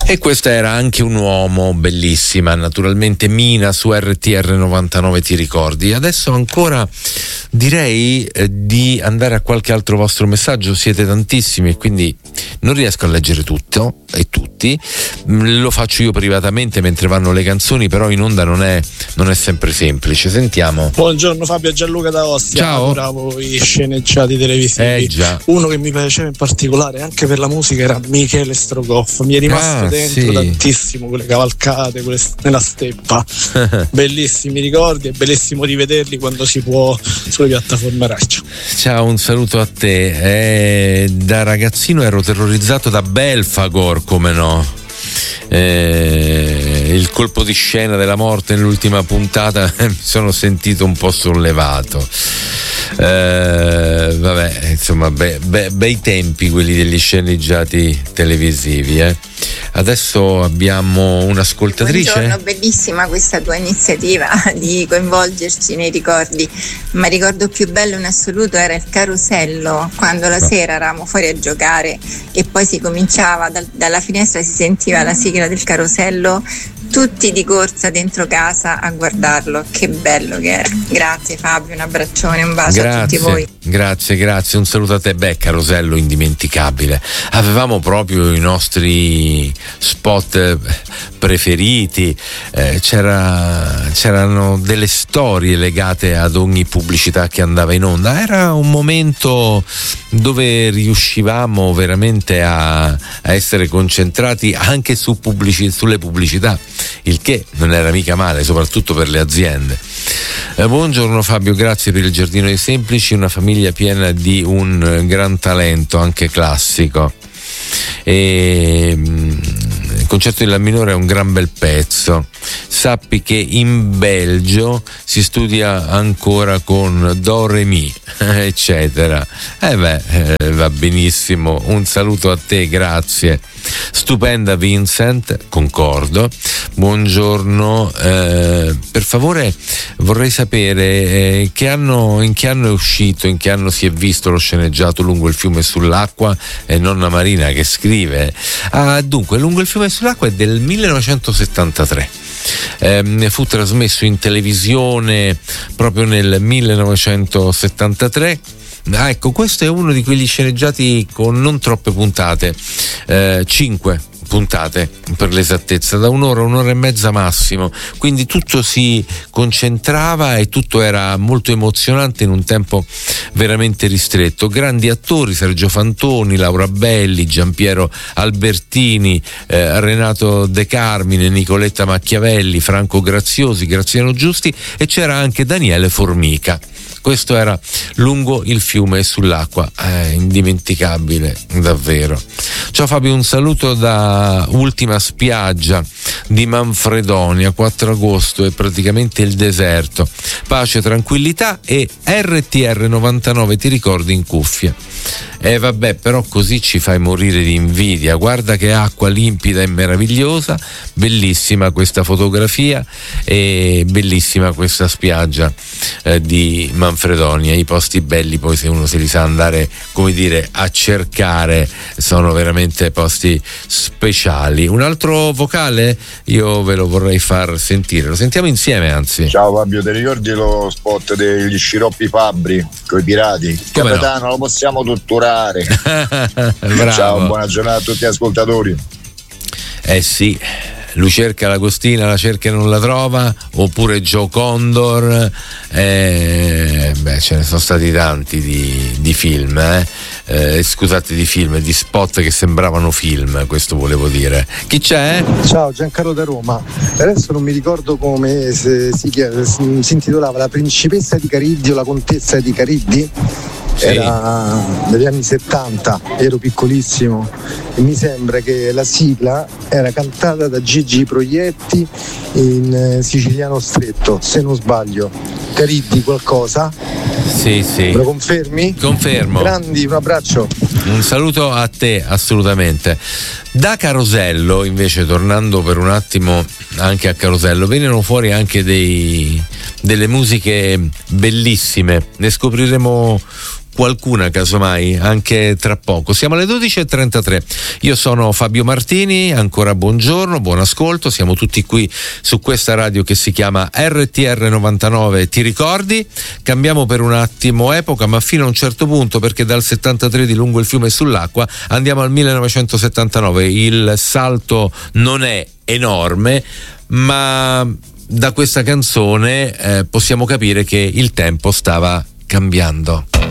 E questa era Anche un uomo, bellissima, naturalmente Mina su RTR 99, ti ricordi? Adesso ancora direi di andare a qualche altro vostro messaggio, siete tantissimi e quindi non riesco a leggere tutto e tutti, lo faccio io privatamente mentre vanno le canzoni, però in onda non è sempre semplice. Sentiamo. Buongiorno Fabio, Gianluca da Ostia. Ciao. Bravo, i sceneggiati televisivi. Già. Uno che mi piaceva in particolare anche per la musica era Michele Strogoff, mi è rimasto dentro tantissimo quelle cavalcate, nella steppa. Bellissimi ricordi, è bellissimo rivederli quando si può sulle piattaforme radio. Ciao, un saluto a te. Da ragazzino ero terrorizzato da Belfagor, come no? Il colpo di scena della morte nell'ultima puntata mi sono sentito un po' sollevato. Vabbè, insomma, bei tempi quelli degli sceneggiati televisivi. Adesso abbiamo un'ascoltatrice. Buongiorno, bellissima questa tua iniziativa di coinvolgerci nei ricordi, ma il ricordo più bello in assoluto era il carosello, quando la sera eravamo fuori a giocare e poi si cominciava, dalla finestra si sentiva la sigla del carosello, tutti di corsa dentro casa a guardarlo. Che bello che era. Grazie Fabio, un abbraccione, un bacio a tutti voi. Grazie, un saluto a te. Carosello indimenticabile. Avevamo proprio i nostri spot preferiti, c'erano delle storie legate ad ogni pubblicità che andava in onda. Era un momento dove riuscivamo veramente a essere concentrati anche sulle pubblicità, il che non era mica male, soprattutto per le aziende. Buongiorno Fabio, grazie per il Giardino dei Semplici, una famiglia piena di un gran talento anche classico. Il concerto di La minore è un gran bel pezzo. Sappi che in Belgio si studia ancora con Do Re Mi eccetera. Va benissimo, un saluto a te, grazie. Stupenda Vincent, concordo. Buongiorno, per favore vorrei sapere in che anno è uscito, in che anno si è visto lo sceneggiato Lungo il fiume sull'acqua. Nonna Marina che scrive. Dunque, Lungo il fiume sull'acqua è del 1973. Fu trasmesso in televisione proprio nel 1973. Ecco, questo è uno di quegli sceneggiati con non troppe puntate, 5 puntate per l'esattezza, da un'ora e mezza massimo, quindi tutto si concentrava e tutto era molto emozionante in un tempo veramente ristretto. Grandi attori: Sergio Fantoni, Laura Belli, Giampiero Albertini, Renato De Carmine, Nicoletta Machiavelli, Franco Graziosi, Graziano Giusti, e c'era anche Daniele Formica. Questo era Lungo il fiume sull'acqua, indimenticabile davvero. Ciao Fabio, un saluto da Ultima spiaggia di Manfredonia. 4 agosto è praticamente il deserto, pace, tranquillità e RTR 99, ti ricordi, in cuffia. Vabbè, però così ci fai morire di invidia. Guarda che acqua limpida e meravigliosa, bellissima questa fotografia e bellissima questa spiaggia di Manfredonia. I posti belli poi, se uno se li sa andare, come dire, a cercare, sono veramente posti speciali. Un altro vocale io ve lo vorrei far sentire, lo sentiamo insieme anzi. Ciao Fabio, ti ricordi lo spot degli sciroppi Fabbri coi pirati? Come Capitano, no? Lo possiamo torturare. Bravo. Ciao, buona giornata a tutti gli ascoltatori. Sì, lui cerca l'Agostina, la cerca e non la trova, oppure Joe Condor, ce ne sono stati tanti di film, scusate, di film, di spot che sembravano film, questo volevo dire. Chi c'è? Ciao, Giancarlo da Roma. Adesso non mi ricordo come si intitolava, La principessa di Cariddi o la contessa di Cariddi. Sì. Era degli anni 70, ero piccolissimo e mi sembra che la sigla era cantata da Gigi Proietti in siciliano stretto, se non sbaglio. Cariddi qualcosa? Sì. Lo confermi? Confermo. Grandi, un abbraccio. Un saluto a te, assolutamente. Da Carosello, invece, tornando per un attimo anche a Carosello, vennero fuori anche delle musiche bellissime. Ne scopriremo qualcuna casomai anche tra poco. Siamo alle 12:33. Io sono Fabio Martini, ancora buongiorno, buon ascolto. Siamo tutti qui su questa radio che si chiama RTR 99. Ti ricordi? Cambiamo per un attimo epoca, ma fino a un certo punto, perché dal 73 di Lungo il fiume e sull'acqua andiamo al 1979. Il salto non è enorme, ma da questa canzone possiamo capire che il tempo stava cambiando.